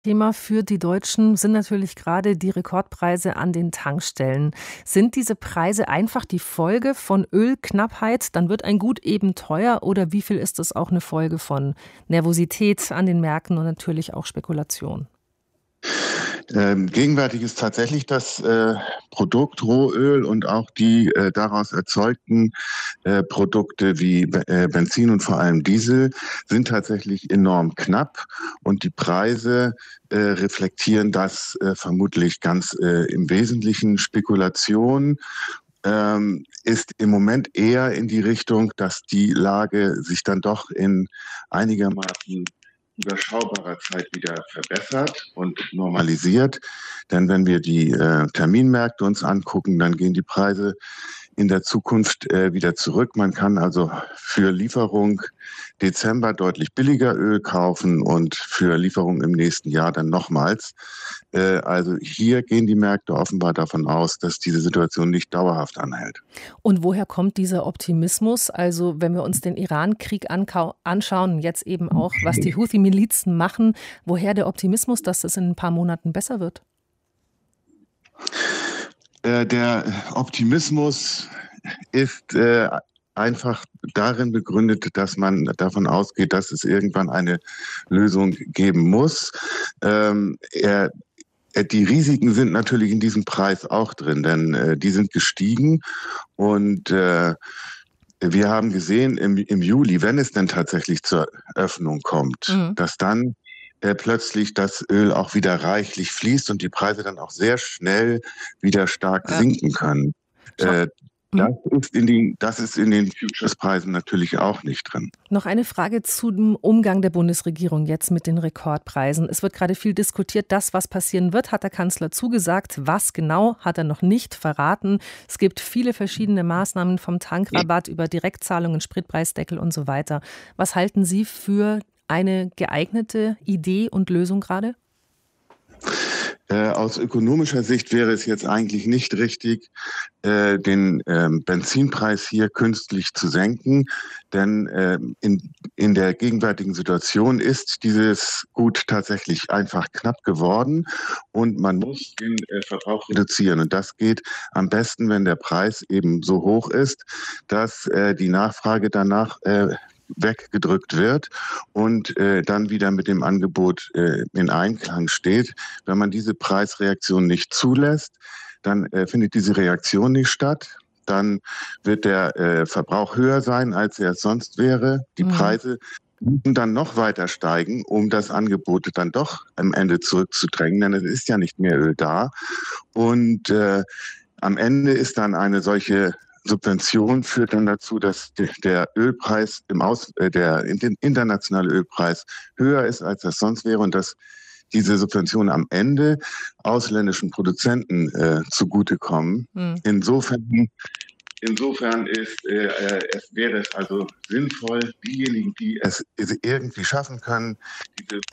Thema für die Deutschen sind natürlich gerade die Rekordpreise an den Tankstellen. Sind diese Preise einfach die Folge von Ölknappheit? Dann wird ein Gut eben teuer, oder wie viel ist es auch eine Folge von Nervosität an den Märkten und natürlich auch Spekulation? Gegenwärtig ist tatsächlich das Produkt Rohöl und auch die daraus erzeugten Produkte wie Benzin und vor allem Diesel sind tatsächlich enorm knapp, und die Preise reflektieren das vermutlich ganz im Wesentlichen. Spekulation ist im Moment eher in die Richtung, dass die Lage sich dann doch in einigermaßen überschaubarer Zeit wieder verbessert und normalisiert. Denn wenn wir die Terminmärkte uns angucken, dann gehen die Preise in der Zukunft wieder zurück. Man kann also für Lieferung Dezember deutlich billiger Öl kaufen und für Lieferung im nächsten Jahr dann nochmals. Also hier gehen die Märkte offenbar davon aus, dass diese Situation nicht dauerhaft anhält. Und woher kommt dieser Optimismus? Also wenn wir uns den Iran-Krieg anschauen, jetzt eben auch, was die Houthi-Milizen machen, woher der Optimismus, dass es in ein paar Monaten besser wird? Der Optimismus ist einfach darin begründet, dass man davon ausgeht, dass es irgendwann eine Lösung geben muss. Die Risiken sind natürlich in diesem Preis auch drin, denn die sind gestiegen, und wir haben gesehen im Juli, wenn es denn tatsächlich zur Öffnung kommt, Mhm. dass dann plötzlich das Öl auch wieder reichlich fließt und die Preise dann auch sehr schnell wieder stark Ja. sinken können. Schau Äh, mhm. Das ist in den Futures-Preisen natürlich auch nicht drin. Noch eine Frage zu dem Umgang der Bundesregierung jetzt mit den Rekordpreisen. Es wird gerade viel diskutiert. Das, was passieren wird, hat der Kanzler zugesagt. Was genau, hat er noch nicht verraten. Es gibt viele verschiedene Maßnahmen, vom Tankrabatt über Direktzahlungen, Spritpreisdeckel und so weiter. Was halten Sie für eine geeignete Idee und Lösung gerade? Aus ökonomischer Sicht wäre es jetzt eigentlich nicht richtig, den Benzinpreis hier künstlich zu senken, denn in der gegenwärtigen Situation ist dieses Gut tatsächlich einfach knapp geworden, und man muss den Verbrauch reduzieren. Und das geht am besten, wenn der Preis eben so hoch ist, dass die Nachfrage danach weggedrückt wird und dann wieder mit dem Angebot in Einklang steht. Wenn man diese Preisreaktion nicht zulässt, dann findet diese Reaktion nicht statt. Dann wird der Verbrauch höher sein, als er es sonst wäre. Die Mhm. Preise müssen dann noch weiter steigen, um das Angebot dann doch am Ende zurückzudrängen, denn es ist ja nicht mehr Öl da. Und am Ende ist dann eine solche Subvention führt dann dazu, dass der Ölpreis der internationale Ölpreis höher ist, als das sonst wäre, und dass diese Subventionen am Ende ausländischen Produzenten zugutekommen. Mhm. Wäre es also sinnvoll, diejenigen, die es irgendwie schaffen können, diese,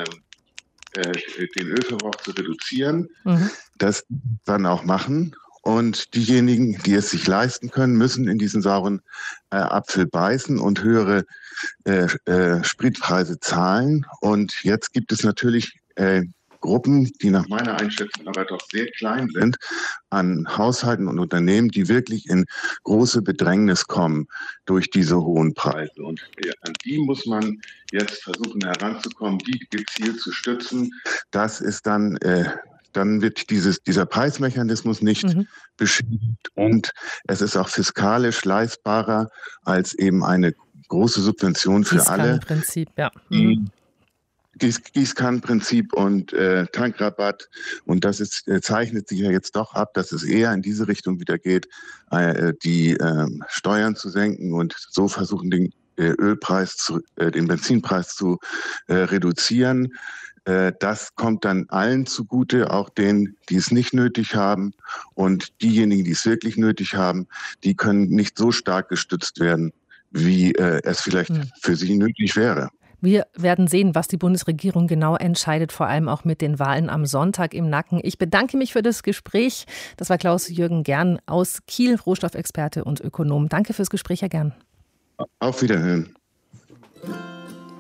den Ölverbrauch zu reduzieren, Mhm. das dann auch machen. Und diejenigen, die es sich leisten können, müssen in diesen sauren Apfel beißen und höhere Spritpreise zahlen. Und jetzt gibt es natürlich Gruppen, die nach meiner Einschätzung aber doch sehr klein sind, an Haushalten und Unternehmen, die wirklich in große Bedrängnis kommen durch diese hohen Preise. Und an die muss man jetzt versuchen heranzukommen, die gezielt zu stützen. Das ist dann wird dieser Preismechanismus nicht Mhm. beschädigt, und es ist auch fiskalisch leistbarer als eben eine große Subvention für alle. Gießkannenprinzip, ja. Mhm. Die Gießkannenprinzip und Tankrabatt. Und zeichnet sich ja jetzt doch ab, dass es eher in diese Richtung wieder geht, die Steuern zu senken und so versuchen, den Benzinpreis zu reduzieren. Das kommt dann allen zugute, auch denen, die es nicht nötig haben. Und diejenigen, die es wirklich nötig haben, die können nicht so stark gestützt werden, wie es vielleicht Mhm. für sie nötig wäre. Wir werden sehen, was die Bundesregierung genau entscheidet, vor allem auch mit den Wahlen am Sonntag im Nacken. Ich bedanke mich für das Gespräch. Das war Klaus-Jürgen Gern aus Kiel, Rohstoffexperte und Ökonom. Danke fürs Gespräch, Herr Gern. Auf Wiederhören.